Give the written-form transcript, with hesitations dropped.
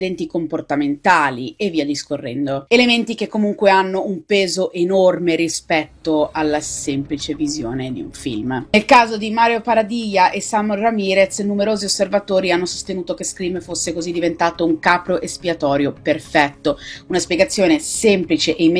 comportamentali e via discorrendo. Elementi che comunque hanno un peso enorme rispetto alla semplice visione di un film. Nel caso di Mario Paradilla e Sam Ramirez, numerosi osservatori hanno sostenuto che Scream fosse così diventato un capro espiatorio perfetto, una spiegazione semplice e immediata